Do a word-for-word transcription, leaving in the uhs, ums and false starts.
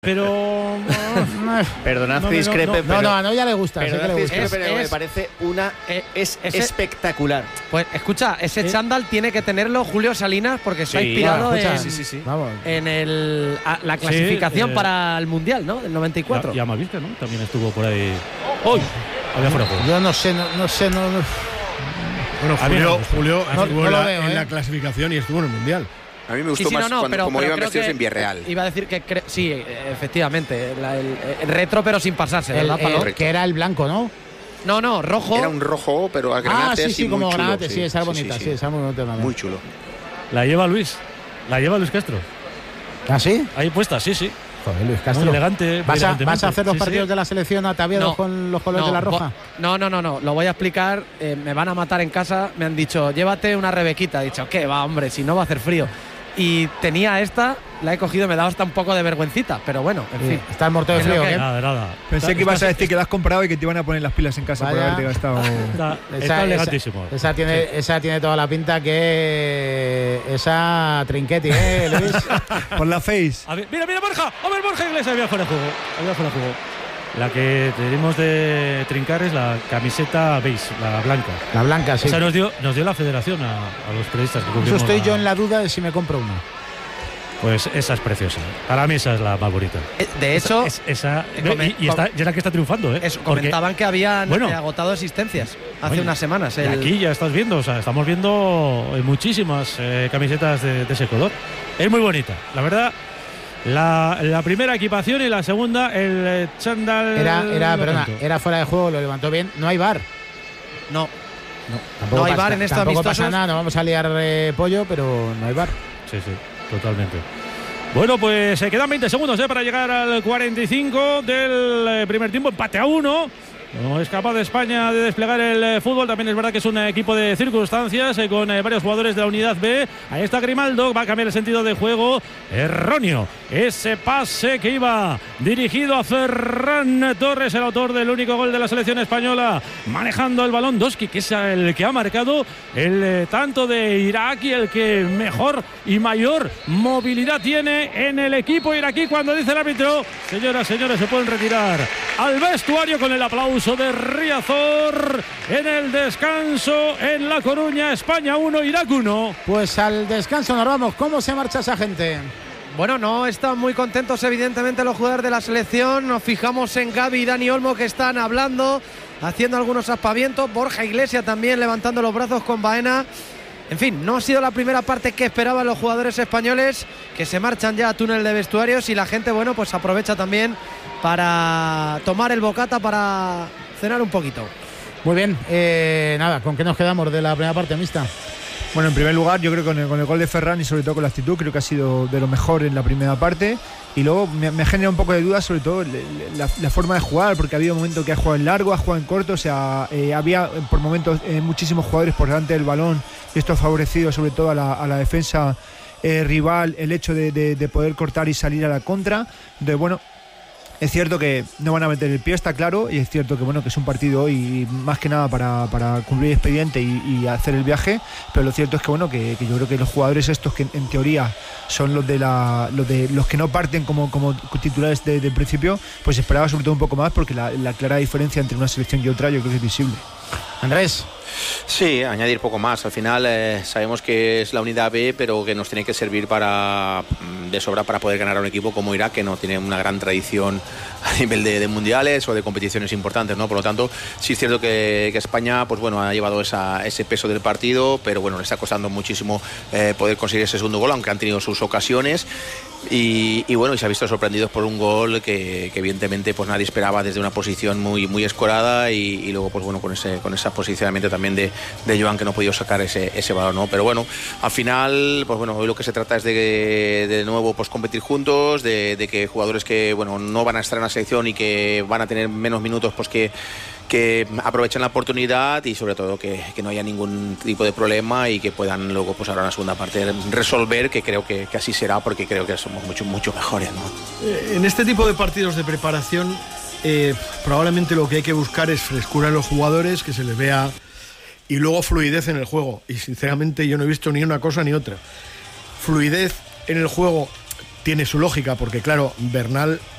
Pero... Perdonad no, que discrepe, no, no, pero... No, no, a Noya le gusta. Perdonad sé que que le gusta. discrepe, pero Es- me parece una... Es ese- espectacular. Pues escucha, ese ¿Eh? chándal tiene que tenerlo Julio Salinas porque se ha Sí, inspirado bueno, escucha, en, sí, sí, sí. Vamos. en el, a- la clasificación eh, para el Mundial, ¿no? Del noventa y cuatro. Y Amavisca, ¿no? También estuvo por ahí. ¡Uy! Había fuera de juego. Yo no sé, no, no sé, no, no. Bueno, A mí no Julio, me gusta. Julio No- estuvo no en, lo la, veo, en ¿eh? la clasificación y estuvo en el Mundial. A mí me gustó Sí, sí, más no, no, cuando, pero, como pero iban creo vestidos que en Villarreal. Iba a decir que cre- sí, eh, efectivamente, la- el, el retro pero sin pasarse, El, ¿verdad, eh, Pablo? que era el blanco, ¿no? No, no, rojo. Era un rojo, pero a granate, Ah, sí, así sí, muy como chulo, granate, sí, esa es bonita, sí, esa es muy bonita también. Muy chulo. La lleva Luis. La lleva Luis Castro. ¿Ah, sí? Ahí puesta, sí, sí. Joder, Luis Muy Castro. elegante. ¿Vas a, ¿Vas a hacer los Sí, sí. partidos de la selección ataviados No, con los colores no, de la vo- roja? No, no, no, no, lo voy a explicar. eh, me van a matar en casa. Me han dicho, llévate una rebequita. He dicho, ¿qué va, hombre? Si no va a hacer frío. Y tenía esta, la he cogido, me daba hasta un poco de vergüencita. Pero bueno, en Sí. fin. ¿Está el muerto de Es lo frío? que ¿qué? Nada, nada. Pensé Está- que ibas a está- decir que la has comprado y que te iban a poner las pilas en casa por Vaya. haberte gastado. Está, está elegantísimo. Esa, esa tiene, esa tiene toda la pinta que esa Trinquetti, ¿eh, Luis? Por la face. A ver, mira, mira, Borja. A ver, Borja Iglesias había fuera de juego. Había fuera de juego. La que tenemos de trincar es la camiseta beige, la blanca. La blanca, sí. O sea, nos dio, nos dio la federación a, a los periodistas que Eso cubrimos estoy la- yo en la duda de si me compro una. Pues esa es preciosa. Para mí esa es la más bonita. Eh, De hecho, Es- esa, eh, ve, come- y, y, está, y es la que está triunfando, ¿eh? eso, Porque- comentaban que habían bueno. eh, agotado existencias hace Oye, unas semanas. y el- aquí ya estás viendo, o sea, estamos viendo eh, muchísimas eh, camisetas de, de ese color. Es muy bonita, la verdad. La, la primera equipación y la segunda, el eh, chándal. Era, era, lo perdona, tanto. era fuera de juego, lo levantó bien. No hay bar. No, Tampoco No hay pasa, bar en estos Tampoco pasa amistosos. nada, no vamos a liar eh, pollo, pero no hay bar. Sí, sí, totalmente. Bueno, pues se quedan veinte segundos eh, para llegar al cuarenta y cinco del eh, primer tiempo. Empate a uno. No es capaz de España de desplegar el eh, fútbol. También es verdad que es un eh, equipo de circunstancias eh, con eh, varios jugadores de la unidad B. Ahí está Grimaldo. Va a cambiar el sentido de juego. Erróneo. Ese pase que iba dirigido a Ferran Torres, el autor del único gol de la selección española. Manejando el balón. Doski, que es el que ha marcado el eh, tanto de Irak y el que mejor y mayor movilidad tiene en el equipo iraquí. Cuando dice el árbitro, señoras, señores, se pueden retirar al vestuario con el aplauso de Riazor en el descanso en La Coruña. España uno, Irak uno. Pues al descanso nos vamos. ¿Cómo se marcha esa gente? Bueno, no están muy contentos evidentemente los jugadores de la selección. Nos fijamos en Gaby y Dani Olmo que están hablando, haciendo algunos aspavientos. Borja Iglesias también levantando los brazos con Baena. En fin, no ha sido la primera parte que esperaban los jugadores españoles, que se marchan ya a túnel de vestuarios y la gente, bueno, pues aprovecha también para tomar el bocata, para cenar un poquito. Muy bien, eh, nada, ¿con qué nos quedamos de la primera parte mixta? Bueno, en primer lugar, yo creo que con el, con el gol de Ferran y sobre todo con la actitud, creo que ha sido de lo mejor en la primera parte. Y luego me, me genera un poco de duda, sobre todo le- le- la, la forma de jugar, porque ha habido momentos que ha jugado en largo, ha jugado en corto, o sea, eh, había eh, por momentos eh, muchísimos jugadores por delante del balón, y esto ha favorecido sobre todo a la, a la defensa eh, rival el hecho de, de- de poder cortar y salir a la contra. Entonces, bueno, es cierto que no van a meter el pie, está claro, y es cierto que bueno que es un partido hoy más que nada para, para cumplir expediente y, y hacer el viaje, pero lo cierto es que bueno que, que yo creo que los jugadores estos que en teoría son los de la los de los que no parten como, como titulares de, de principio, pues esperaba sobre todo un poco más porque la, la clara diferencia entre una selección y otra yo creo que es visible. Andrés. Sí, añadir poco más. Al final eh, sabemos que es la unidad B, pero que nos tiene que servir para de sobra para poder ganar a un equipo como Irak, que no tiene una gran tradición a nivel de, de mundiales o de competiciones importantes, ¿no? Por lo tanto, sí es cierto que, que España, pues bueno, ha llevado esa, ese peso del partido, pero bueno, le está costando muchísimo eh, poder conseguir ese segundo gol, aunque han tenido sus ocasiones. Y, y bueno, y se ha visto sorprendidos por un gol que, que evidentemente pues nadie esperaba desde una posición muy, muy escorada y, y luego pues bueno con ese con ese posicionamiento también de, de Joan, que no ha podido sacar ese, ese balón, ¿no? Pero bueno, al final pues bueno, hoy lo que se trata es de de nuevo pues competir juntos, de, de que jugadores que bueno no van a estar en la selección y que van a tener menos minutos pues que que aprovechen la oportunidad y sobre todo que, que no haya ningún tipo de problema y que puedan luego pues ahora en la segunda parte resolver, que creo que, que así será, porque creo que somos mucho mucho mejores, ¿no? Eh, en este tipo de partidos de preparación, eh, probablemente lo que hay que buscar es frescura en los jugadores, que se les vea, y luego fluidez en el juego. Y sinceramente yo no he visto ni una cosa ni otra. Fluidez en el juego tiene su lógica, porque claro, Bernal